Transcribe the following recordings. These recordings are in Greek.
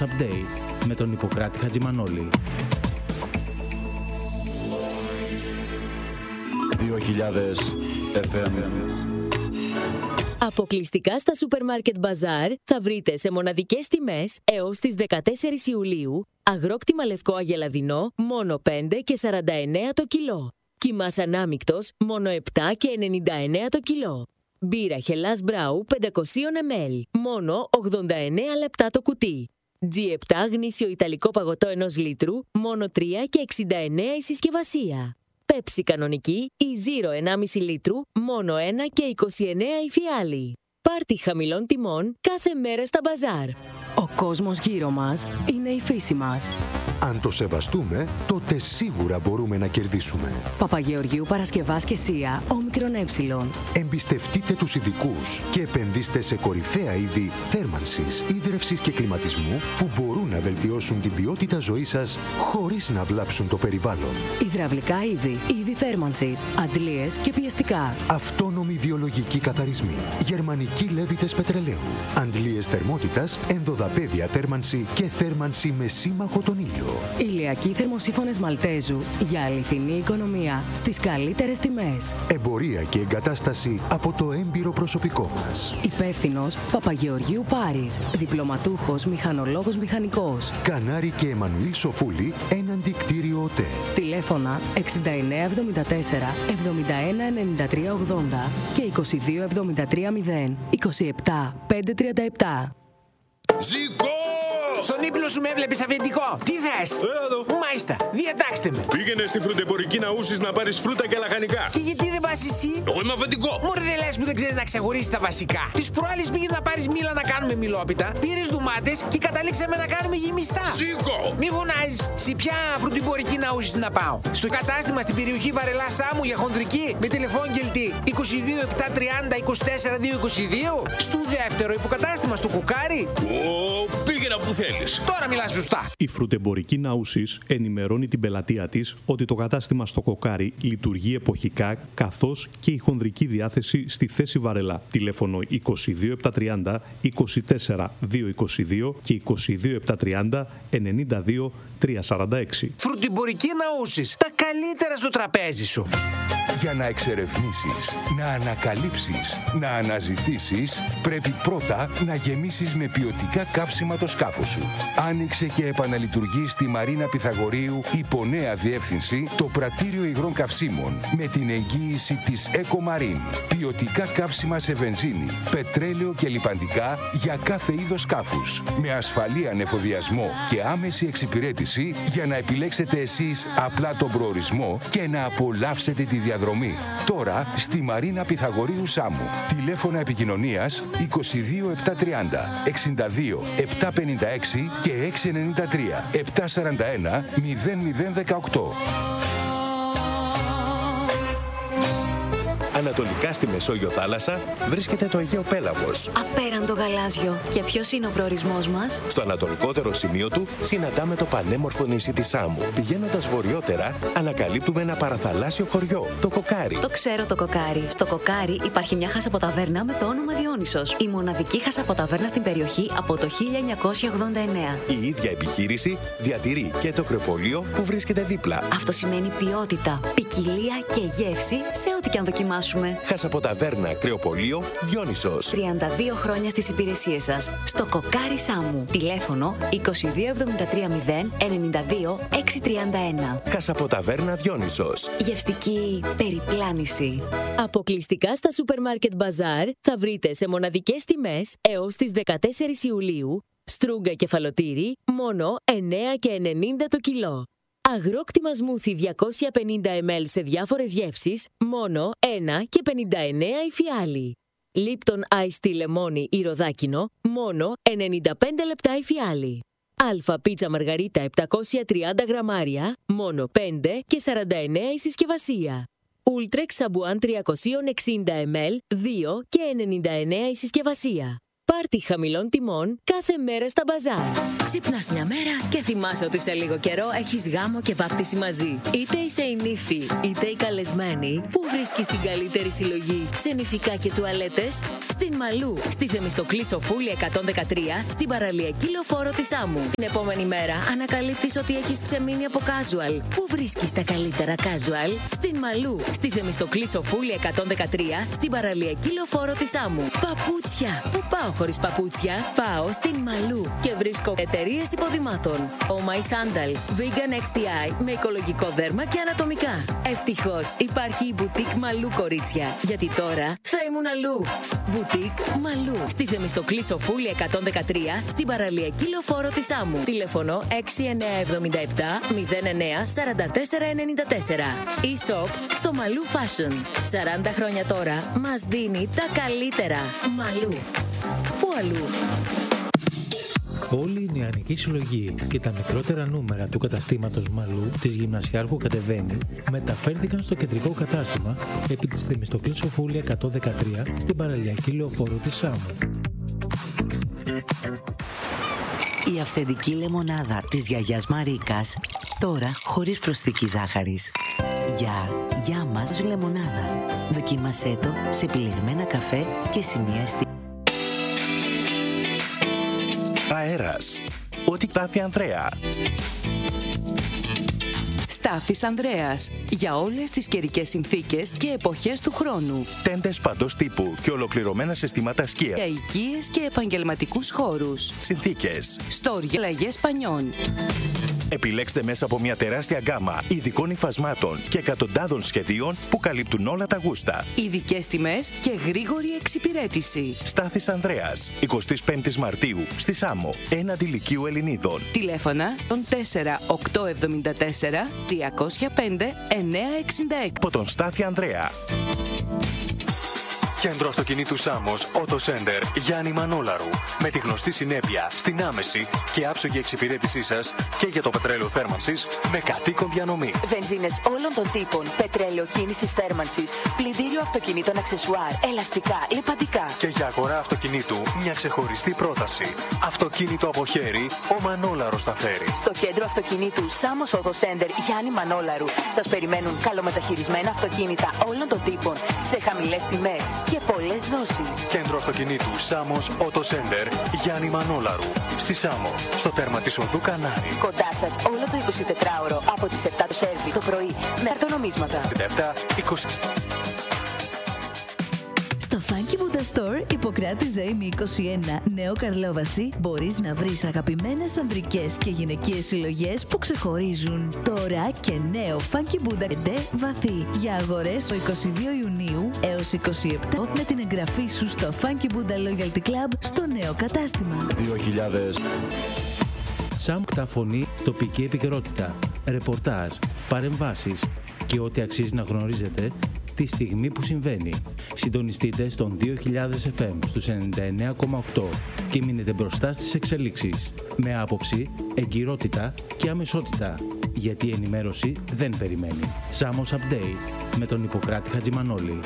Update με τον Ιπποκράτη Χατζημανόλη. 2000 FM. Αποκλειστικά στα Supermarket Bazaar θα βρείτε σε μοναδικές τιμές έως τις 14 Ιουλίου αγρόκτημα λευκό αγελαδινό μόνο 5 και 49 το κιλό. Κιμάς ανάμικτος μόνο 7 και 99 το κιλό. Μπύρα Χελάς Μπράου 500 ml μόνο 89 λεπτά το κουτί. G7 γνήσιο ιταλικό παγωτό 1 λίτρου μόνο 3 και 69 η συσκευασία. Πέψη κανονική ή Zero 1,5 λίτρου μόνο 1 και 29 η φιάλη. Πάρτι χαμηλών τιμών κάθε μέρα στα μπαζάρ. Ο κόσμος γύρω μας είναι η φύση μας. Αν το σεβαστούμε, τότε σίγουρα μπορούμε να κερδίσουμε. Παπαγεωργίου Παρασκευάς και Σία, όμικρον ε. Εμπιστευτείτε τους ειδικούς και επενδύστε σε κορυφαία είδη θέρμανσης, ίδρευσης και κλιματισμού που μπορούν να βελτιώσουν την ποιότητα ζωής σας χωρίς να βλάψουν το περιβάλλον. Υδραυλικά είδη θέρμανσης, αντλίες και πιεστικά. Αυτόνομοι βιολογικοί καθαρισμοί, γερμανικοί λέβητες πετρελαίου, αντλίες θερμότητας, ενδοδαπέδια θέρμανση και θέρμανση με σύμμαχο τον ήλιο. Ηλιακοί θερμοσύφωνες Μαλτέζου για αληθινή οικονομία στις καλύτερες τιμές. Εμπορία και εγκατάσταση από το έμπειρο προσωπικό μας. Υπεύθυνος Παπαγεωργίου Πάρης. Διπλωματούχος μηχανολόγος μηχανικός. Κανάρη και Εμμανουήλ Σοφούλη, έναντι κτίριο ΟΤΕ. Τηλέφωνα 6974 71 93 80 και 22 73 0 27 537. Ζήκω! Στον ύπνο σου με έβλεπες αφεντικό. Τι θες? Εδώ. Μάλιστα, διατάξτε με. Πήγαινε στη φρουτεμπορική να ούσεις να πάρεις φρούτα και λαχανικά. Και γιατί δεν πας εσύ? Εγώ είμαι αφεντικό. Μωρέ δεν λες που δεν ξέρεις να ξεχωρίσεις τα βασικά. Τις προάλλες πήγες να πάρεις μήλα να κάνουμε μιλόπιτα, πήρες ντομάτες και καταλήξαμε να κάνουμε γεμιστά. Ζήκω! Μη φωνάζεις. Σε ποια φρουτεμπορική να ούσεις να πάω? Στο κατάστημα στην περιοχή Βαρελά Σάμου για χονδρική με τηλεφώνγελτη 22 730 24 222. Στο δεύτερο υποκατάστημα στο Κοκάρι. Πήγαινα που θέλεις. Τώρα μιλάς σωστά. Η φρουτεμπορική Ναούσης ενημερώνει την πελατεία της ότι το κατάστημα στο Κοκάρι λειτουργεί εποχικά, καθώς και η χονδρική διάθεση στη θέση Βαρελά. Τηλέφωνο 22 730 24 222 και 22 730 92 346. Φρουτεμπορική Ναούσης. Τα καλύτερα στο τραπέζι σου. Για να εξερευνήσεις, να ανακαλύψεις, να αναζητήσεις, πρέπει πρώτα να γεμίσεις με ποιοτικά καύσιμα το σκάφο σου. Άνοιξε και επαναλειτουργεί στη Μαρίνα Πυθαγορείου υπό νέα διεύθυνση το πρατήριο υγρών καυσίμων με την εγγύηση της EcoMarine. Ποιοτικά καύσιμα σε βενζίνη, πετρέλαιο και λιπαντικά για κάθε είδος σκάφους. Με ασφαλή ανεφοδιασμό και άμεση εξυπηρέτηση για να επιλέξετε εσείς απλά τον προορισμό και να απολαύσετε τη διαδρομή. Τώρα στη Μαρίνα Πυθαγορείου Σάμου. Τηλέφωνα επικοινωνίας 22 730 62 756 και 693 741 0018. Ανατολικά στη Μεσόγειο θάλασσα βρίσκεται το Αιγαίο Πέλαγος. Απέραντο γαλάζιο. Και ποιος είναι ο προορισμός μας? Στο ανατολικότερο σημείο του συναντάμε το πανέμορφο νησί της Σάμου. Πηγαίνοντας βορειότερα, ανακαλύπτουμε ένα παραθαλάσσιο χωριό, το Κοκάρι. Το ξέρω το Κοκάρι. Στο Κοκάρι υπάρχει μια χασαποταβέρνα με το όνομα Διόνυσος. Η μοναδική χασαποταβέρνα στην περιοχή από το 1989. Η ίδια επιχείρηση διατηρεί και το κρεοπολείο που βρίσκεται δίπλα. Αυτό σημαίνει ποιότητα, ποικιλία και γεύση σε ό,τι και αν δοκιμάσουμε. Χασαποταβέρνα κρεοπολείο Διόνυσος. 32 χρόνια στις υπηρεσίες σας. Στο Κοκάρι Σάμου. Τηλέφωνο 22 73 0 92 631. Χασαποταβέρνα Διόνυσος. Γευστική περιπλάνηση. Αποκλειστικά στα Supermarket Bazaar θα βρείτε σε μοναδικές τιμές έως τις 14 Ιουλίου στρούγκα κεφαλοτήρι μόνο 9 και 90 το κιλό. Αγρόκτημα σμούθι 250 ml σε διάφορες γεύσεις, μόνο 1 και 59 η φιάλη. Λίπτον Ice Tea λεμόνι ή ροδάκινο, μόνο 95 λεπτά η φιάλη. Αλφα πίτσα μαργαρίτα 730 γραμμάρια, μόνο 5 και 49 η συσκευασία. Ultrex σαμπουάν 360 ml, 2 και 99 η συσκευασία. Πάρτι χαμηλών τιμών κάθε μέρα στα μπαζάρ. Ξυπνάς μια μέρα και θυμάσαι ότι σε λίγο καιρό έχεις γάμο και βάπτιση μαζί. Είτε είσαι η νύφη, είτε η καλεσμένη, που βρίσκεις την καλύτερη συλλογή σε νηφικά και τουαλέτες? Στην Μαλού, στη Θεμιστοκλή Σοφούλη 113, στην παραλιακή λεωφόρο της Άμμου. Την επόμενη μέρα ανακαλύπτεις ότι έχεις ξεμείνει από casual. Πού βρίσκεις τα καλύτερα casual? Στην Μαλού, στη Θεμιστοκλή Σοφούλη 113, στην παραλιακή λεωφόρο της Άμμου. Παπούτσια. Πού πάω χωρίς παπούτσια? Πάω στην Μαλού και βρίσκω εταιρείες υποδημάτων. Oh My Sandals, Vegan XTI με οικολογικό δέρμα και ανατομικά. Ευτυχώς υπάρχει η Boutique Μαλού, κορίτσια, γιατί τώρα θα ήμουν αλλού. Boutique Μαλού, στη Θεμιστοκλή Σοφούλη 113, στην παραλιακή λεωφόρο της Άμμου. Τηλέφωνο 6977 09 44 94. E-shop στο Μαλού Fashion. 40 χρόνια τώρα μας δίνει τα καλύτερα. Μαλού. Πού αλλού? Όλη η νεανική συλλογή και τα μικρότερα νούμερα του καταστήματος Μαλού της Γυμνασιάρχου Κατεβαίνει μεταφέρθηκαν στο κεντρικό κατάστημα επί της Θεμιστοκλής Σοφούλη 113 στην παραλιακή λεωφόρο της Σάμου. Η αυθεντική λεμονάδα της γιαγιάς Μαρίκας, τώρα χωρίς προσθήκη ζάχαρης. Για μας λεμονάδα. Δοκίμασέ το σε επιλεγμένα καφέ και σημεία Αέρας. Ό,τι Στάθη Ανδρέα. Στάθης Ανδρέας. Για όλες τις καιρικές συνθήκες και εποχές του χρόνου. Τέντες παντός τύπου και ολοκληρωμένα συστήματα σκία. Για οικίες και επαγγελματικούς χώρους. Συνθήκες. Στόρια, αλλαγές πανιών. Επιλέξτε μέσα από μια τεράστια γκάμα ειδικών υφασμάτων και εκατοντάδων σχεδίων που καλύπτουν όλα τα γούστα. Ειδικές τιμές και γρήγορη εξυπηρέτηση. Στάθης Ανδρέας, 25 Μαρτίου, στη Σάμο, έναντι Λυκείου Ελληνίδων. Τηλέφωνα τον 4874 305 966. Από τον Στάθη Ανδρέα. Κέντρο αυτοκινήτου Σάμος Auto Center Γιάννη Μανόλαρου. Με τη γνωστή συνέπεια στην άμεση και άψογη εξυπηρέτησή σας και για το πετρέλαιο θέρμανσης με κατοίκον διανομή. Βενζίνες όλων των τύπων, πετρέλαιο κίνησης θέρμανσης, πλυντήριο αυτοκινήτων αξεσουάρ, ελαστικά, λιπαντικά. Και για αγορά αυτοκινήτου μια ξεχωριστή πρόταση. Αυτοκίνητο από χέρι, ο Μανόλαρος τα φέρει. Στο κέντρο αυτοκινήτου Σάμος Auto Center Γιάννη Μανόλαρου σας περιμένουν καλομεταχειρισμένα αυτοκίνητα όλων των τύπων σε χαμηλές τιμές και πολλές δόσεις. Κέντρο αυτοκινήτου Σάμος Auto Center Γιάννη Μανόλαρου. Στη Σάμο, στο τέρμα της οδού Κανάρη. Κοντά σας όλο το 24ωρο από τις 7 το σέρβι το πρωί με αρτονομίσματα. 7-20. Στο Funky Buddha Store, Ιπποκράτη Ζωήμη 21, Νέο Καρλόβαση, μπορείς να βρεις αγαπημένες ανδρικές και γυναικείες συλλογές που ξεχωρίζουν. Τώρα και νέο Funky Buddha 5 βαθύ για αγορές το 22 Ιουνίου έως 27 με την εγγραφή σου στο Funky Buddha Loyalty Club στο νέο κατάστημα. 2000. Σάμπκτα φωνή, τοπική επικαιρότητα, ρεπορτάζ, παρεμβάσεις και ό,τι αξίζει να γνωρίζετε τη στιγμή που συμβαίνει. Συντονιστείτε στον 2000 FM στους 99,8 και μείνετε μπροστά στις εξελίξεις. Με άποψη, εγκυρότητα και αμεσότητα. Γιατί η ενημέρωση δεν περιμένει. Σάμος Update με τον Ιπποκράτη Χατζημανόλη.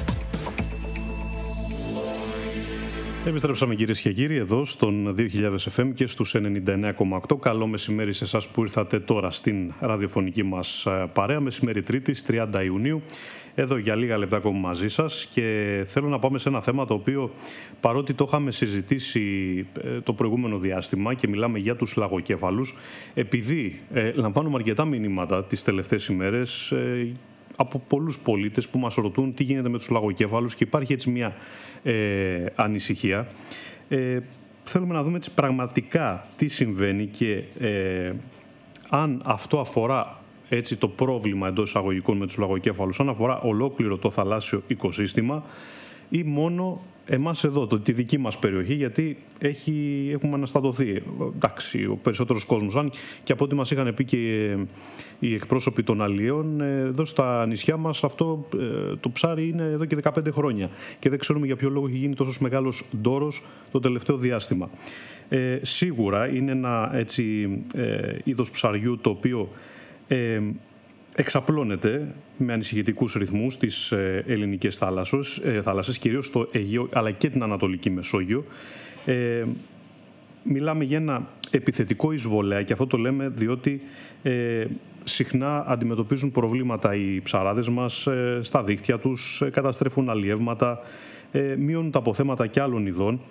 Επιστρέψαμε κυρίες και κύριοι εδώ στον 2000 FM και στους 99,8. Καλό μεσημέρι σε εσάς που ήρθατε τώρα στην ραδιοφωνική μας παρέα. Μεσημέρι Τρίτης, 30 Ιουνίου. Εδώ για λίγα λεπτά ακόμα μαζί σας και θέλω να πάμε σε ένα θέμα το οποίο παρότι το είχαμε συζητήσει το προηγούμενο διάστημα και μιλάμε για τους λαγοκέφαλους, επειδή λαμβάνουμε αρκετά μηνύματα τις τελευταίες ημέρες από πολλούς πολίτες που μας ρωτούν τι γίνεται με τους λαγοκέφαλους και υπάρχει έτσι μια ανησυχία. Θέλουμε να δούμε έτσι πραγματικά τι συμβαίνει και αν αυτό αφορά έτσι το πρόβλημα εντός εισαγωγικών με τους λαγοκέφαλους, αν αφορά ολόκληρο το θαλάσσιο οικοσύστημα ή μόνο εμάς εδώ, τη δική μας περιοχή, γιατί έχουμε αναστατωθεί. Εντάξει, ο περισσότερος κόσμος, αν και από ό,τι μας είχαν πει και οι εκπρόσωποι των αλλιέων, εδώ στα νησιά μας αυτό το ψάρι είναι εδώ και 15 χρόνια και δεν ξέρουμε για ποιο λόγο έχει γίνει τόσο μεγάλος ντόρος το τελευταίο διάστημα. Σίγουρα είναι ένα έτσι είδος ψαριού το οποίο εξαπλώνεται με ανησυχητικούς ρυθμούς στις ελληνικές θάλασσες, κυρίως στο Αιγαίο αλλά και την Ανατολική Μεσόγειο. Μιλάμε για ένα επιθετικό εισβολέα και αυτό το λέμε διότι συχνά αντιμετωπίζουν προβλήματα οι ψαράδες μας στα δίχτυα τους, καταστρέφουν αλλιεύματα, μειώνουν τα αποθέματα και άλλων ειδών.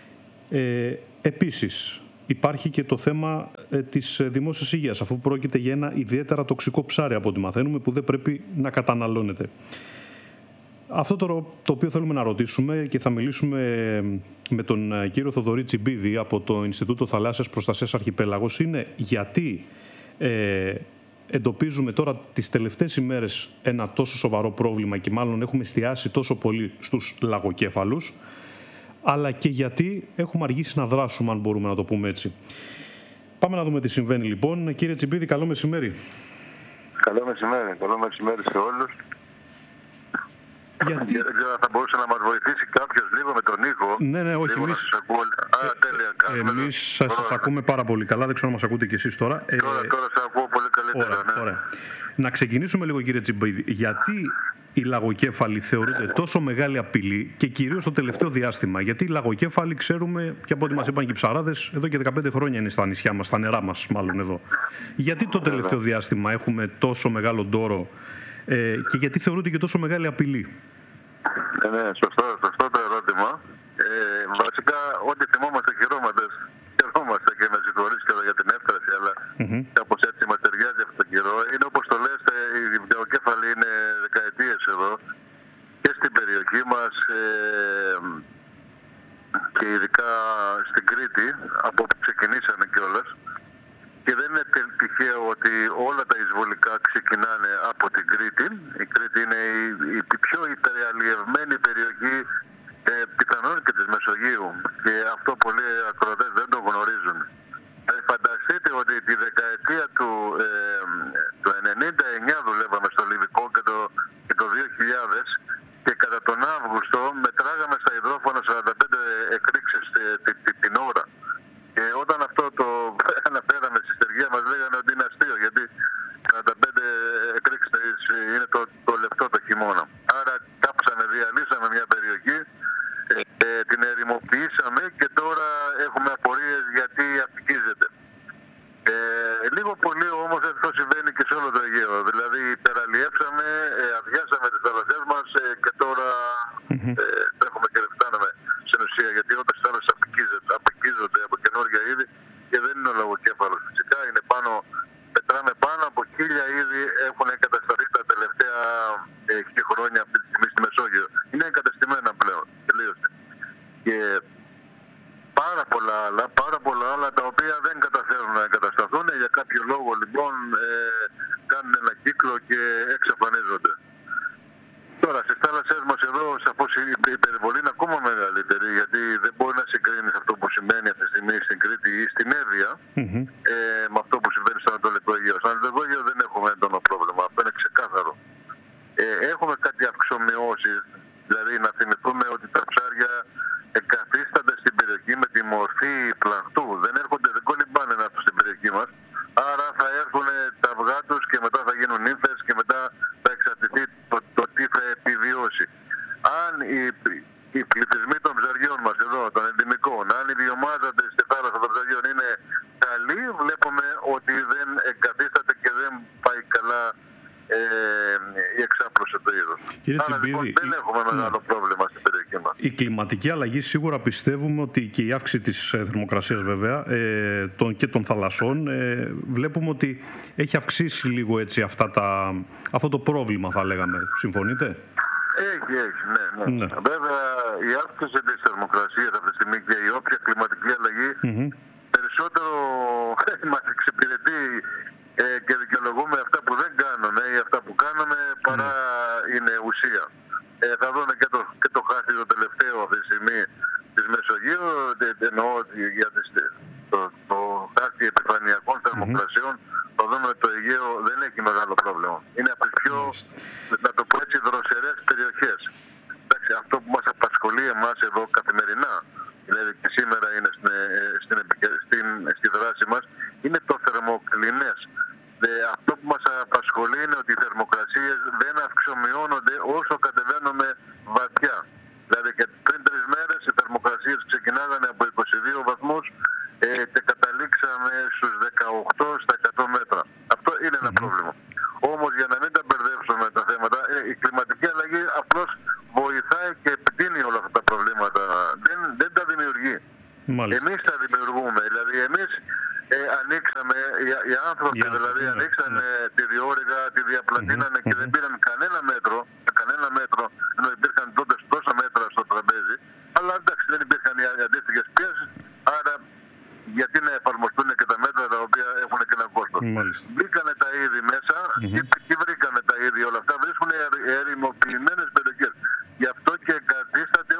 Επίσης, υπάρχει και το θέμα της δημόσιας υγείας, αφού πρόκειται για ένα ιδιαίτερα τοξικό ψάρι από ό,τι μαθαίνουμε που δεν πρέπει να καταναλώνεται. Αυτό το οποίο θέλουμε να ρωτήσουμε και θα μιλήσουμε με τον κύριο Θοδωρή Τσιμπίδη από το Ινστιτούτο Θαλάσσιας Προστασίας Αρχιπέλαγος είναι γιατί εντοπίζουμε τώρα τις τελευταίες ημέρες ένα τόσο σοβαρό πρόβλημα και μάλλον έχουμε εστιάσει τόσο πολύ στους λαγοκέφαλους, αλλά και γιατί έχουμε αργήσει να δράσουμε, αν μπορούμε να το πούμε έτσι. Πάμε να δούμε τι συμβαίνει λοιπόν. Κύριε Τσιμπίδη, καλό μεσημέρι. Καλό μεσημέρι σε όλους. Γιατί... Δεν ξέρω αν θα μπορούσε να μας βοηθήσει κάποιος λίγο με τον ήχο. Ναι, όχι, εμείς σας ακούμε πάρα πολύ καλά, δεν ξέρω αν μας ακούτε κι εσείς τώρα. Τώρα σας ακούω πολύ καλύτερα. Ωραία. Να ξεκινήσουμε λίγο, κύριε Τσιμπίδη. Γιατί οι λαγοκέφαλοι θεωρούνται τόσο μεγάλη απειλή και κυρίως το τελευταίο διάστημα? Γιατί οι λαγοκέφαλοι, ξέρουμε και από ό,τι μας είπαν και οι ψαράδες, εδώ και 15 χρόνια είναι στα νησιά μας, στα νερά μας μάλλον εδώ. Γιατί το τελευταίο διάστημα έχουμε τόσο μεγάλο ντόρο και γιατί θεωρούνται και τόσο μεγάλη απειλή? Ναι, σωστό το ερώτημα. Βασικά, ό,τι θυμόμαστε χαιρόμαστε και με συγχωρείς και για την έφταση, αλλά κάπως έτσι μας ταιριάζει αυτό το καιρό. Είναι όπως το λες, οι λαγοκέφαλοι είναι δεκαετίες εδώ και στην περιοχή μας και ειδικά στην Κρήτη, από όπου ξεκινήσανε κιόλας. Και δεν είναι τυχαίο ότι όλα τα εισβολικά ξεκινάνε από την Κρήτη. Η Κρήτη είναι η πιο υπεραλλιευμένη περιοχή πιθανόν και της Μεσογείου. Και αυτό πολλοί ακροατές δεν το γνωρίζουν. Φανταστείτε ότι τη δεκαετία του 99 δουλεύαμε στο Λιβικό και το 2000 και κατά τον Αύγουστο μετράγαμε στα υδρόφωνα 45 εκρήξεις την ώρα. Και όταν αυτό το αναφέραμε στη στεριά μας λέγανε ότι είναι αστείο, γιατί 45 εκρήξεις είναι το λεπτό το χειμώνα. Άρα κάψαμε, διαλύσαμε μια περιοχή, την ερημοποιήσαμε και τώρα έχουμε απορίες γιατί απικίζεται. Λίγο πολύ όμως αυτό συμβαίνει και σε όλο το Αιγαίο. Δηλαδή υπεραλλιεύσαμε, αδειάσαμε τις θάλασσές μας και τώρα έχουμε και φτάνουμε στην ουσία, γιατί όταν οι θάλασσες απικίζονται από καινούργια είδη και δεν είναι ο λαγοκέφαλος φυσικά, είναι μετράμε πάνω από 1000 είδη έχουν εγκατασταθεί τα τελευταία 6 χρόνια αυτή τη στιγμή στη Μεσόγειο. Είναι εγκαταστημένα πλέον, τελείωσε. Και πάρα πολλά άλλα τα οποία δεν καταφέρουν να εγκατασταθούν, για κάποιο λόγο λοιπόν κάνουν ένα κύκλο και εξαφανίζονται. Τώρα στις θάλασσές μας εδώ σαφώς η περιβολή είναι ακόμα μεγαλύτερη, γιατί δεν μπορεί να συγκρίνεις αυτό που σημαίνει αυτή τη στιγμή στην Κρήτη ή στην Εύβοια με αυτό που συμβαίνει στο Ανατολικό Αιγαίο. Στο Ανατολικό Αιγαίο δεν έχουμε έντονο πρόβλημα, αυτό είναι ξεκάθαρο. Έχουμε κάτι αυξομοιώσεις, δηλαδή να θυμηθούμε ότι τα ψάρια εγκαθίστανται στην περιοχή με τη μορφή πλαχτού. Δεν κολυμπάνε να έρθουν στην περιοχή μας. Άρα θα έρθουν τα αυγά τους και μετά θα γίνουν νύμφες και μετά θα εξαρτηθεί το τι θα επιβιώσει. Αν οι πληθυσμοί των ψαριών μας εδώ, των ενδυμικών, αν η βιομάζα στη θάλασσα των ψαριών είναι καλή, βλέπουμε ότι δεν εγκαθίσταται και δεν πάει καλά η εξάπλωση του είδους. Άρα λοιπόν δεν έχουμε μεγάλο πρόβλημα στην περιοχή μας. Η κλιματική αλλαγή σίγουρα πιστεύουμε ότι και η αύξηση της θερμοκρασίας βέβαια και των θαλασσών βλέπουμε ότι έχει αυξήσει λίγο έτσι αυτό το πρόβλημα, θα λέγαμε. Συμφωνείτε? Έχει, ναι. Βέβαια η αύξηση της θερμοκρασίας αυτή τη στιγμή και η όποια κλιματική αλλαγή περισσότερο μας εξυπηρετεί και δικαιολογούμε αυτά που δεν κάνουμε ή αυτά που κάνουμε παρά είναι ουσία. Θα δούμε και το χάρτη το τελευταίο αυτή τη στιγμή της Μεσογείου, εννοώ για το χάρτη επιφανειακών θερμοκρασιών, θα δούμε ότι το Αιγαίο δεν έχει μεγάλο πρόβλημα. Είναι από τις πιο, να το πω έτσι, δροσερές περιοχές. Εντάξει, αυτό που μας απασχολεί εμάς εδώ καθημερινά, δηλαδή και σήμερα είναι στη δράση μας, είναι το θερμοκλινές. Αυτό που μας απασχολεί είναι ότι οι θερμοκρασίες δεν αυξομειώνονται όσο κατεβαίνουμε βαθιά. Δηλαδή και πριν 3 μέρες η θερμοκρασίες ξεκινάγανε από 22 βαθμούς και καταλήξαμε στους 18 στα 100 μέτρα. Αυτό είναι ένα πρόβλημα. Όμως για να μην τα μπερδέψουμε τα θέματα, η κλιματική αλλαγή απλώς βοηθάει και επιτείνει όλα αυτά τα προβλήματα. Δεν τα δημιουργεί. Εμείς τα δημιουργούμε. Δηλαδή εμείς ανοίξαμε, οι άνθρωποι δηλαδή ανοίξανε τη διόρυγα, τη διαπλατείνανε και δεν πήραν κανένα μέτρο, ενώ υπήρχαν τότε τόσα μέτρα στο τραπέζι. Αλλά εντάξει, δεν υπήρχαν οι αντίστοιχες πιέσεις, άρα γιατί να εφαρμοστούν και τα μέτρα τα οποία έχουν και ένα κόστος. Μπήκανε τα είδη μέσα και βρήκανε τα είδη όλα αυτά, βρίσκουν ερημοποιημένες περιοχές. Γι' αυτό και εγκαθίσταται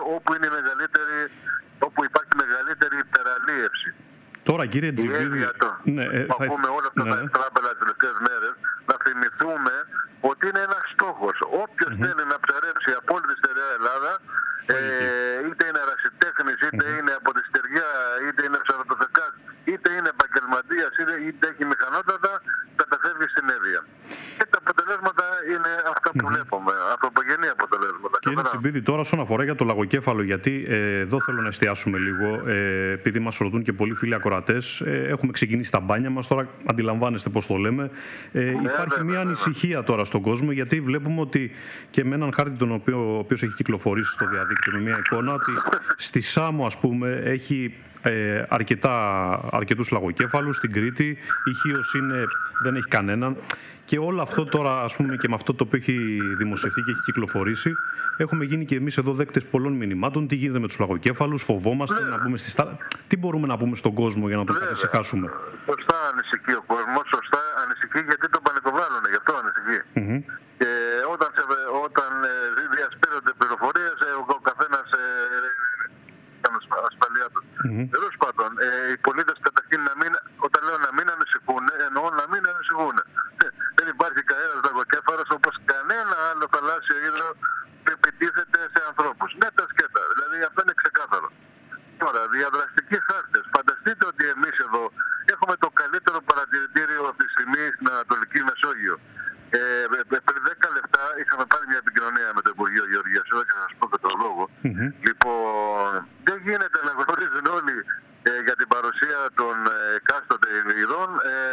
όπου υπάρχει μεγαλύτερη υπεραλίευση. Τώρα, κύριε Τζιβίδη, θα πούμε όλα αυτά τα ευτράπελα τις τελευταίες μέρες, να θυμηθούμε ότι είναι ένας στόχος. Όποιος θέλει να ψαρέψει από όλη τη στερεά Ελλάδα, είτε είναι ερασιτέχνης, είτε είναι από τη στεριά, είτε είναι ψαρωτοθεκάς, είτε είναι επαγγελματίας, είτε έχει μηχανότατα, καταφεύγει στην Εύβοια. Και τα αποτελέσματα είναι αυτά που βλέπουμε, ανθρωπογενή αποτελέσματα. Κύριε Τσιμπίδη, τώρα όσον αφορά για το λαγοκέφαλο, γιατί εδώ θέλω να εστιάσουμε λίγο, επειδή μας ρωτούν και πολλοί φίλοι ακροατές, έχουμε ξεκινήσει τα μπάνια μας, τώρα αντιλαμβάνεστε πώς το λέμε. Υπάρχει μια ανησυχία τώρα στον κόσμο, γιατί βλέπουμε ότι και με έναν χάρτη ο οποίος έχει κυκλοφορήσει στο διαδίκτυο, με μια εικόνα, ότι στη Σάμο, ας πούμε, έχει αρκετούς λαγοκέφαλους, στην Κρήτη η Χίος δεν έχει κανέναν. Και όλο αυτό τώρα, ας πούμε, και με αυτό το οποίο έχει δημοσιευθεί και έχει κυκλοφορήσει, έχουμε γίνει και εμείς εδώ δέκτες πολλών μηνυμάτων. Τι γίνεται με τους λαγοκέφαλους, φοβόμαστε να μπούμε στη στάλα. Τι μπορούμε να πούμε στον κόσμο για να το καθησυχάσουμε? Σωστά ανησυχεί ο κόσμος, σωστά ανησυχεί γιατί τον πανικοβάλλουν, γι' αυτό ανησυχεί. Και όταν διασπείρονται πληροφορίες, ο καθένας ασφαλεία του. Τέλος πάντων, οι πολίτες καταρχήν όταν λέω να μην ανησυχούν, εννοώ να μην ανησυχούν. Δεν υπάρχει κανένας λαγοκέφαλος όπως κανένα άλλο θαλάσσιο είδωρο που επιτίθεται σε ανθρώπους. Ναι, τα σκέτα. Δηλαδή αυτό είναι ξεκάθαρο. Τώρα, διαδραστικοί χάρτες. Φανταστείτε ότι εμείς εδώ έχουμε το καλύτερο παρατηρητήριο αυτή τη στιγμή στην Ανατολική Μεσόγειο. Πριν 10 λεπτά είχαμε πάρει μια επικοινωνία με το Υπουργείο Γεωργίας, εδώ και θα σας πω και τον λόγο. Λοιπόν, δεν γίνεται να γνωρίζουν όλοι για την παρουσία των εκάστοτε ειδών.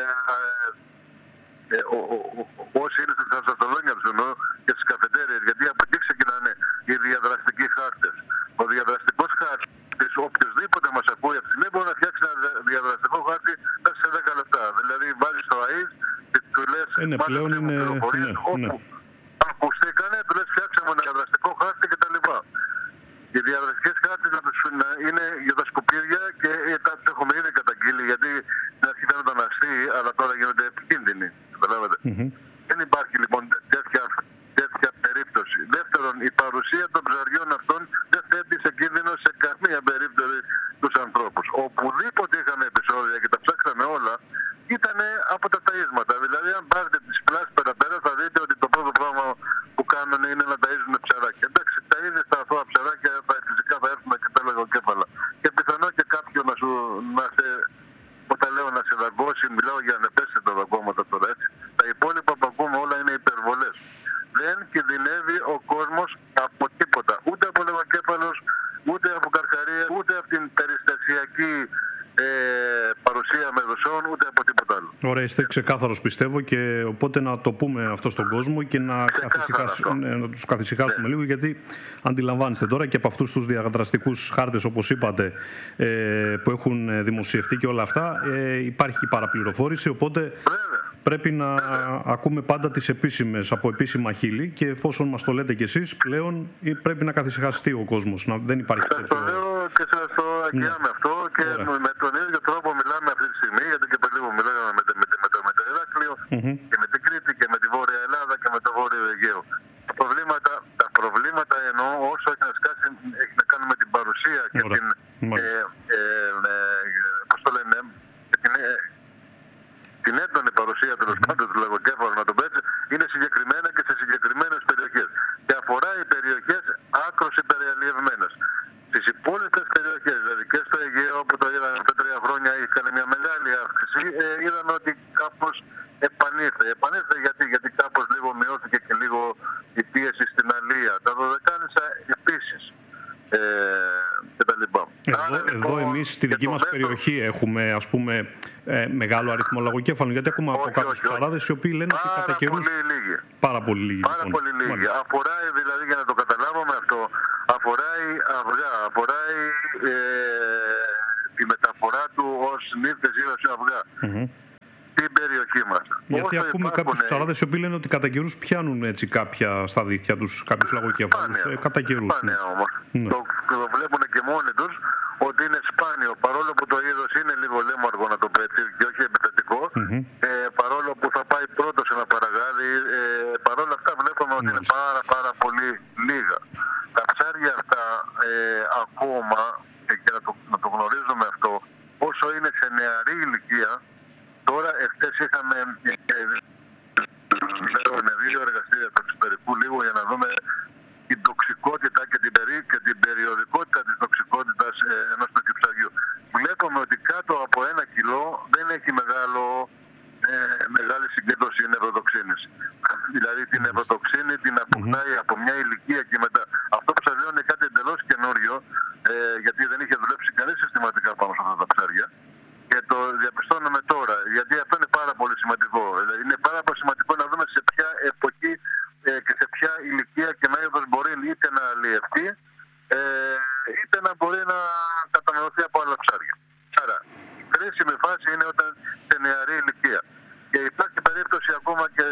Όσοι είναι στα σαλόνια τους και στις καφετέριες, γιατί από εκεί ξεκινάνε οι διαδραστικοί χάρτες. Ο διαδραστικός χάρτης, οποιοσδήποτε μας ακούει αυτή τη στιγμή μπορεί να φτιάξει ένα διαδραστικό χάρτη μέσα σε 10 λεπτά. Δηλαδή βάζεις το ΑΕΣ και του λες μάζεψε μου πληροφορίες, όπου ακουστήκανε, του λες φτιάξε μου ένα διαδραστικό χάρτη κτλ. Οι διαδραστικές χάρτες είναι για τα σκουπίδια και τα έχουμε ήδη καταγγείλει, γιατί στην αρχή ήταν αστείοι, αλλά τώρα γίνονται επικίνδυνοι. Καταλάβατε. Δεν υπάρχει λοιπόν τέτοια περίπτωση. Δεύτερον, η παρουσία των ψαριών αυτών δεν θέτει σε κίνδυνο σε καμία περίπτωση τους ανθρώπους. Οπουδήποτε είχαμε επεισόδια και τα ψάξαμε όλα, ήταν από τα ταΐσματα. Δηλαδή, αν πάρετε τις πλάσεις πέρα θα δείτε ότι το πρώτο πράγμα που κάνουν είναι να ταΐζουν ψαράκια. Εντάξει, ταΐζεις τα αθώα ψαράκια, φυσικά θα έρθουν και τα λαγοκέφαλα. Και πιθανό και κάποιο όταν λέω να σε δαγκώσει, μιλάω για ανεπαίσθητα δαγκώματα τώρα, έτσι. Τα υπόλοιπα που ακούμε όλα είναι υπερβολές. Δεν κινδυνεύει ο κόσμος από τίποτα. Ούτε από λαγοκέφαλος, ούτε από καρχαρία, ούτε από την περιστασιακή παρουσία μεδουσών, ούτε από τίποτα άλλο. Ωραία, είστε ξεκάθαρος πιστεύω, και οπότε να το πούμε αυτό στον κόσμο και να τους καθησυχάσουμε λίγο, γιατί αντιλαμβάνεστε τώρα και από αυτούς τους διαδραστικούς χάρτες, όπως είπατε, που έχουν δημοσιευτεί και όλα αυτά, υπάρχει και παραπληροφόρηση, οπότε πρέπει να ακούμε πάντα τις επίσημες, από επίσημα χείλη, και εφόσον μας το λέτε κι εσείς, πλέον πρέπει να καθησυχαστεί ο κόσμος, να δεν υπάρχει τέτοιο. Σας το λέω και σας το αγγιάμε αυτό, και με τον ίδιο τρόπο μιλάμε αυτή τη στιγμή, γιατί και πριν λίγο μιλάμε με το Ηράκλειο και με την Κρήτη και με τη Βόρεια Ελλάδα και με το Βόρειο Αιγαίο. Τα προβλήματα εννοώ όσο έχει να σκάσει έχει να κάνει με την παρουσία και την έντονη παρουσία τέλος πάντων του λαγοκέφαλου, να το πω έτσι, είναι συγκεκριμένα και σε συγκεκριμένες περιοχές. Και αφορά οι περιοχές άκρως υπεραλλιευμένες. Στις υπόλοιπες περιοχές, δηλαδή και στο Αιγαίο, όπου το είδαμε πριν 3 χρόνια, είχαν μια μεγάλη αύξηση, είδαμε ότι κάπως επανήλθε. Γιατί κάπως λίγο μειώθηκε και λίγο η πίεση στην αλία. Τα Δωδεκάνησα επίσης. Και τα Εδώ εμείς στη δική μας περιοχή έχουμε, ας πούμε, μεγάλο αριθμό λαγοκέφαλων, γιατί έχουμε από κάποιους ψαράδες οι οποίοι λένε ότι κατά καιρούς... Πάρα πολύ λίγοι. Πάρα πολύ λίγοι. Αφορά, δηλαδή, για να το καταλάβουμε αυτό, αφορά αυγά, αφορά τη μεταφορά του ως νύχτες ή ως αυγά. Στην περιοχή μας. Γιατί ακούμε κάποιους ψαράδες οι οποίοι λένε ότι κατά καιρούς πιάνουν έτσι κάποια στα δίχτυα τους, κάποιους λαγοκέφαλους. Κατά καιρούς. Σπάνια όμως. Το βλέπουν και μόνοι τους ότι είναι σπάνιο. Παρόλο που το είδος είναι λίγο λέμαργο, να το πω έτσι, και όχι επιθετικό, παρόλο που θα πάει πρώτο σε ένα παραγάδι, παρόλα αυτά βλέπουμε ότι είναι πάρα πολύ λίγα. Τα ψάρια αυτά ακόμα, και να το γνωρίζουμε αυτό, όσο είναι σε νεαρή ηλικία. Τώρα, εχθές είχαμε με 2 εργαστήρια του εξωτερικού λίγο για να δούμε την τοξικότητα και την περιοδικότητα της τοξικότητας ενός τέτοιου ψαριού. Βλέπουμε ότι κάτω από 1 κιλό δεν έχει μεγάλη συγκέντρωση νευροτοξίνης. Δηλαδή την νευροτοξίνη την αποκτάει από μια ηλικία και μετά. Αυτό που σας λέω είναι κάτι εντελώς καινούριο, γιατί δεν είχε δουλέψει κανείς συστηματικά πάνω σε αυτά τα ψάρια. Και το διαπιστώνουμε τώρα, γιατί αυτό είναι πάρα πολύ σημαντικό. Δηλαδή είναι πάρα πολύ σημαντικό να δούμε σε ποια εποχή και σε ποια ηλικία και μέγεθος μπορεί είτε να αλλιευτεί, είτε να μπορεί να καταναλωθεί από άλλα ψάρια. Άρα, η κρίσιμη φάση είναι όταν σε νεαρή ηλικία. Και υπάρχει περίπτωση ακόμα και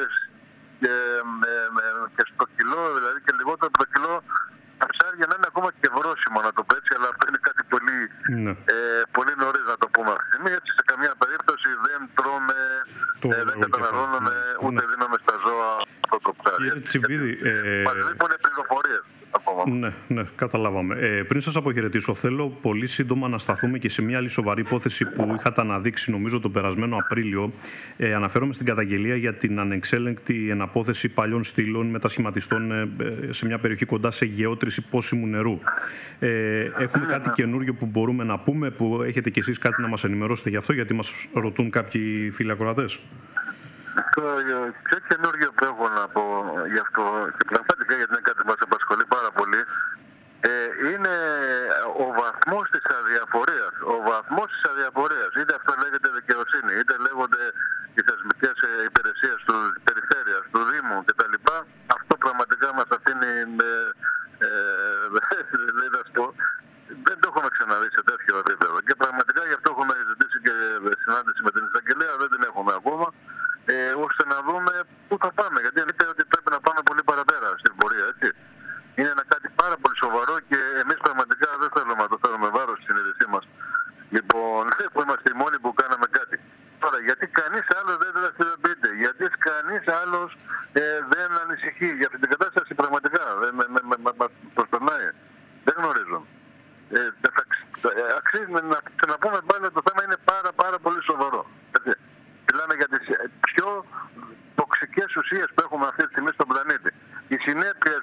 στο κιλό, δηλαδή και λιγότερο από το κιλό, τα ψάρια να είναι ακόμα και βρόσιμα, να το πω έτσι, αλλά αυτό είναι κάτι πολύ νωρίς να το πούμε αυτή τη στιγμή. Έτσι, σε καμία περίπτωση δεν τρώμε, δεν καταναλώνουμε, ούτε δίνουμε στα ζώα αυτό το ψάρι. Μας λείπουν πληροφορίες. Ναι, καταλάβαμε. Πριν σας αποχαιρετήσω, θέλω πολύ σύντομα να σταθούμε και σε μια άλλη σοβαρή υπόθεση που είχατε αναδείξει, νομίζω, τον περασμένο Απρίλιο. Αναφέρομαι στην καταγγελία για την ανεξέλεγκτη εναπόθεση παλιών στήλων μετασχηματιστών σε μια περιοχή κοντά σε γεώτρηση πόσιμου νερού. Έχουμε κάτι καινούριο που μπορούμε να πούμε, που έχετε κι εσείς κάτι να μας ενημερώσετε γι' αυτό, γιατί μας ρωτούν κάποιοι φίλοι ακροατές? Το πιο καινούργιο που έχω να πω γι' αυτό, και πραγματικά γιατί είναι κάτι που μας απασχολεί πάρα πολύ, είναι ο βαθμός της αδιαφορίας. Ο βαθμός της αδιαφορίας. Είτε αυτό λέγεται δικαιοσύνη, είτε λέγονται οι θεσμικές υπηρεσίες του περιφέρειας, του Δήμου κτλ. Αυτό πραγματικά μας αφήνει, δεν το έχουμε ξαναδεί σε τέτοιο επίπεδο. Και πραγματικά γι' αυτό έχουμε ζητήσει και συνάντηση με την εισαγγελέα, δεν την έχουμε ακόμα. Ώστε να δούμε πού θα πάμε. Γιατί αλήθεια ότι πρέπει να πάμε πολύ παραπέρα στην πορεία, έτσι. Είναι ένα κάτι πάρα πολύ σοβαρό και εμείς πραγματικά δεν θέλουμε να το φέρουμε βάρος στη συνείδησή μας. Λοιπόν, που είμαστε οι μόνοι που κάναμε κάτι. Τώρα, γιατί κανείς άλλος δεν δραστηριοποιείται, γιατί κανείς άλλος δεν ανησυχεί για αυτή την κατάσταση, πραγματικά μας προστονάει. Δεν γνωρίζω. Αξίζει να πούμε πάλι ότι το θέμα είναι πάρα πολύ σοβαρό. Έτσι. Μιλάμε για τις πιο τοξικές ουσίες που έχουμε αυτή τη στιγμή στον πλανήτη. Οι συνέπειες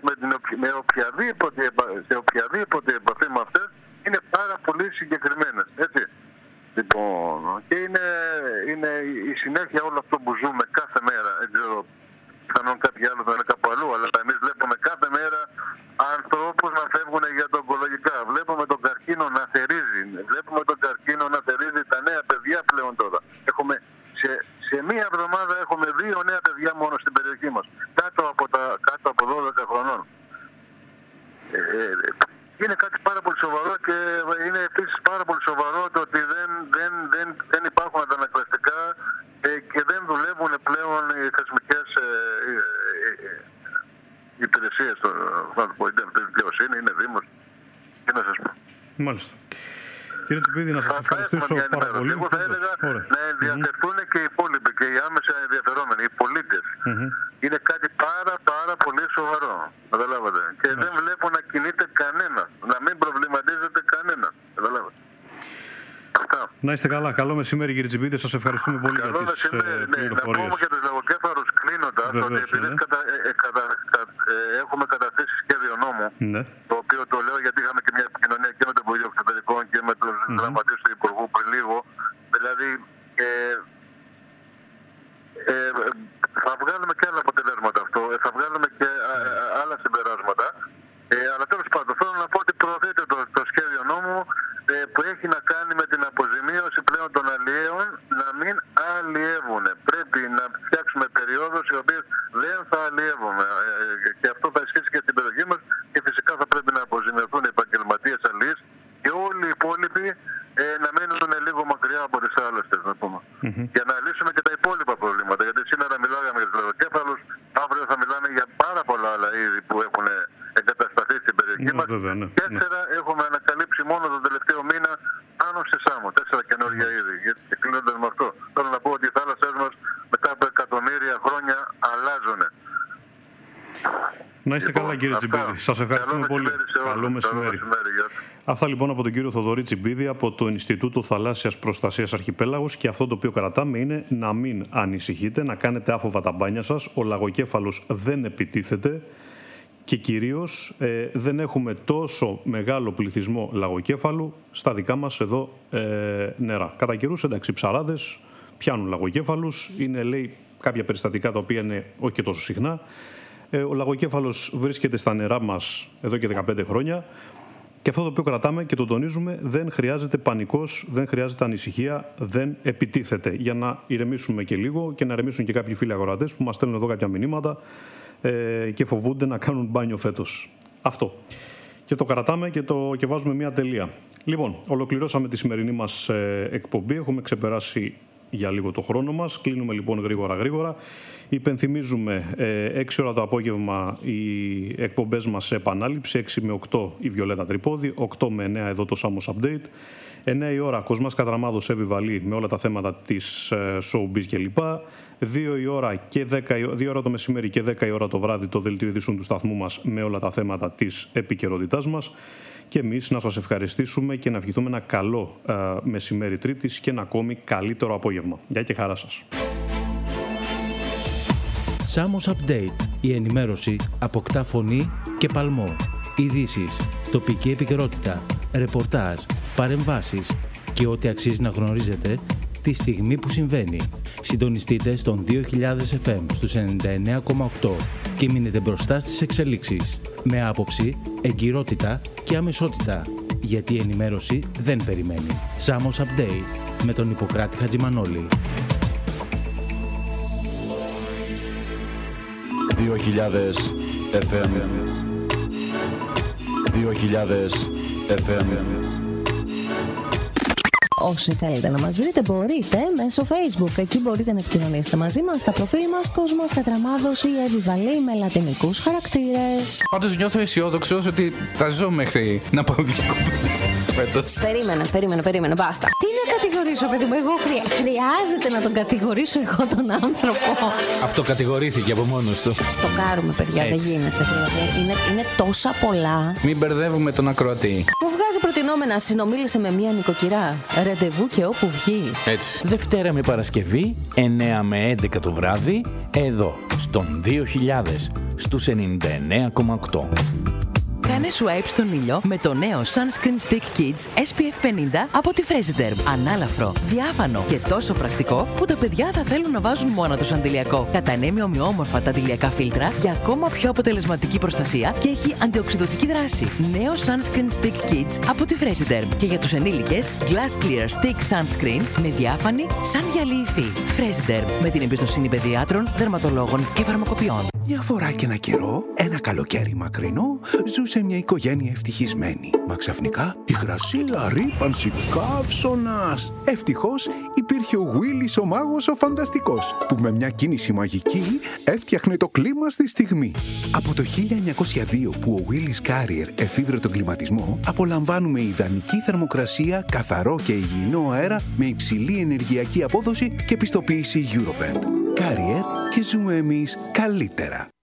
σε οποιαδήποτε επαφή με αυτές είναι πάρα πολύ συγκεκριμένες. Έτσι. Λοιπόν, και είναι η συνέχεια όλο αυτό που ζούμε κάθε μέρα. Δεν ξέρω, πιθανόν κάποιοι άλλοι θα είναι κάπου αλλού, αλλά εμείς βλέπουμε κάθε μέρα ανθρώπους να φεύγουν για το ογκολογικά. Βλέπουμε τον καρκίνο να θερίζει. Βλέπουμε τον καρκίνο να θερίζει τα νέα παιδιά πλέον τώρα. Σε μία εβδομάδα έχουμε 2 νέα παιδιά μόνο στην περιοχή μας, κάτω από 12 χρονών. Είναι κάτι πάρα πολύ σοβαρό και είναι επίσης πάρα πολύ σοβαρό το ότι δεν υπάρχουν αντανακλαστικά και δεν δουλεύουν πλέον οι θεσμικές υπηρεσίες, να το πω, είτε δικαιοσύνη, είναι Δήμος, τι να σας πω. Μάλιστα. Κύριε Τσιπίδη, να σας ευχαριστήσω πάρα πολύ. Εγώ θα έλεγα να ενδιαφερθούν και οι υπόλοιποι και οι άμεσα ενδιαφερόμενοι, οι πολίτες. Είναι κάτι πάρα πολύ σοβαρό. Καταλάβατε. Και δεν βλέπω να κινείται κανένα, να μην προβληματίζεται κανένα. Καταλάβατε. Να είστε καλά. Καλό μεσημέρι, κύριε Τσιπίδη. Σας ευχαριστούμε πολύ για τις πληροφορίες. Να πούμε για τους λαγοκέφαλους κλείνοντας ότι επειδή έχουμε καταθέσει σχέδιο νόμου, το οποίο το λέω γιατί είχαμε και μια επικοινωνία και με το Υπουργείο Εξωτερικών και με τους γραμματείς του Υπουργού πριν λίγο. Δηλαδή θα βγάλουμε και άλλα αποτελέσματα αυτό, θα βγάλουμε και άλλα συμπεράσματα. Αλλά τέλος πάντων θέλω να πω ότι προωθείται το σχέδιο νόμου αλλιεύουν. Πρέπει να φτιάξουμε περιόδους οι οποίες δεν θα αλλιεύουμε. Και αυτό θα ισχύσει και στην περιοχή μας και φυσικά θα πρέπει να αποζημιωθούν οι επαγγελματίες αλλιείς και όλοι οι υπόλοιποι να μείνουν λίγο μακριά από τις θάλασσες, να πούμε. Για να λύσουμε και τα υπόλοιπα προβλήματα. Γιατί σήμερα μιλάγαμε για τους λαδοκέφαλους, αύριο θα μιλάμε για πάρα πολλά άλλα είδη που έχουν εγκατασταθεί στην περιοχή μας. 4 έχουμε ανακαλύψει μόνο τον τελευταίο μήνα πάνω στη Σάμο. 4 καινούργια είδη. Και κλείνοντας με αυτό, θέλω να πω ότι οι θάλασσές μας μετά από εκατομμύρια χρόνια αλλάζουν. Να είστε καλά, κύριε Τσιμπίδη. Σας ευχαριστούμε πολύ. Καλό μεσημέρι. Αυτά λοιπόν από τον κύριο Θοδωρή Τσιμπίδη από το Ινστιτούτο Θαλάσσιας Προστασίας Αρχιπέλαγος, και αυτό το οποίο κρατάμε είναι να μην ανησυχείτε, να κάνετε άφοβα τα μπάνια σας. Ο λαγοκέφαλος δεν επιτίθεται και κυρίως δεν έχουμε τόσο μεγάλο πληθυσμό λαγοκέφαλου στα δικά μας εδώ νερά. Κατά καιρούς, εντάξει, ψαράδες πιάνουν λαγοκέφαλους, είναι λέει κάποια περιστατικά τα οποία είναι όχι και τόσο συχνά. Ο λαγοκέφαλος βρίσκεται στα νερά μας εδώ και 15 χρόνια και αυτό το οποίο κρατάμε και το τονίζουμε, δεν χρειάζεται πανικός, δεν χρειάζεται ανησυχία, δεν επιτίθεται. Για να ηρεμήσουμε και λίγο και να ηρεμήσουν και κάποιοι φίλοι αγορατές που μας στέλνουν εδώ κάποια μηνύματα και φοβούνται να κάνουν μπάνιο φέτος. Αυτό. Και το κρατάμε και βάζουμε μια τελεία. Λοιπόν, ολοκληρώσαμε τη σημερινή μας εκπομπή. Έχουμε ξεπεράσει για λίγο το χρόνο μας. Κλείνουμε λοιπόν γρήγορα. Υπενθυμίζουμε 6 ώρα το απόγευμα οι εκπομπές μας σε επανάληψη, 6 με 8 η Βιολέτα Τρυπόδη, 8 με 9 εδώ το Samos Update, 9 η ώρα Κοσμάς Κατραμάδος, Εύη Βαλή με όλα τα θέματα της showbiz κλπ. 2 η ώρα και 2 ώρα το μεσημέρι και 10 η ώρα το βράδυ το δελτίο ειδήσεων του σταθμού μας με όλα τα θέματα της επικαιρότητάς μας. Και εμείς να σας ευχαριστήσουμε και να ευχηθούμε ένα καλό μεσημέρι Τρίτης και ένα ακόμη καλύτερο απόγευμα. Γεια και χαρά σας. Samos Update. Η ενημέρωση αποκτά φωνή και παλμό. Ειδήσεις, τοπική επικαιρότητα, ρεπορτάζ, παρεμβάσεις και ό,τι αξίζει να γνωρίζετε τη στιγμή που συμβαίνει. Συντονιστείτε στον 2000 FM στους 99,8 και μείνετε μπροστά στις εξελίξεις. Με άποψη, εγκυρότητα και αμεσότητα. Γιατί η ενημέρωση δεν περιμένει. Samos Update με τον Ιπποκράτη Χατζημανόλη. 2000 FM 2000 FM. Όσοι θέλετε να μας βρείτε μπορείτε μέσω Facebook. Εκεί μπορείτε να επικοινωνήσετε μαζί μας στα προφίλ μας Κοσμάς Κατραμάδος ή Εύη Βαλή με λατινικούς χαρακτήρες. Πάντως νιώθω αισιόδοξος ότι θα ζω μέχρι να πάω διακοπές φέτος. Περίμενε, μπάστα. Τι να κατηγορήσω, παιδί μου, εγώ χρειάζεται να τον κατηγορήσω εγώ τον άνθρωπο. Αυτό κατηγορήθηκε από μόνος του. Στοκάρουμε, παιδιά, δεν γίνεται. Είναι τόσα πολλά. Μην μπερδεύουμε τον ακροατή. Μου βγάζει προτινόμενα, συνομίλησε με μία νοικοκυρά. Ραντεβού και όπου βγει. Έτσι. Δευτέρα με Παρασκευή, 9 με 11 το βράδυ, εδώ, στον 2000, στους 99,8. Κάνε swipe στον ήλιο με το νέο Sunscreen Stick Kids SPF 50 από τη Fresiderm. Ανάλαφρο, διάφανο και τόσο πρακτικό που τα παιδιά θα θέλουν να βάζουν μόνο τους αντιλιακό. Κατανέμει ομοιόμορφα τα αντιλιακά φίλτρα για ακόμα πιο αποτελεσματική προστασία και έχει αντιοξυδωτική δράση. Νέο Sunscreen Stick Kids από τη Fresiderm. Και για τους ενήλικες, Glass Clear Stick Sunscreen με διάφανη σαν γυαλί υφή. Fresiderm με την εμπιστοσύνη παιδιάτρων, δερματολόγων και φαρμακοποιών. Μια φορά και ένα καιρό, ένα καλοκαίρι μακρινό, ζούσε μια οικογένεια ευτυχισμένη. Μα ξαφνικά υγρασία, ρύπανση, καύσωνας. Ευτυχώς υπήρχε ο Γουίλις ο μάγος ο φανταστικός, που με μια κίνηση μαγική έφτιαχνε το κλίμα στη στιγμή. Από το 1902 που ο Γουίλις Κάριερ εφήβρε τον κλιματισμό, απολαμβάνουμε ιδανική θερμοκρασία, καθαρό και υγιεινό αέρα με υψηλή ενεργειακή απόδοση και πιστοποίηση Eurovent. Κάριερ και ζούμε εμείς καλύτερα.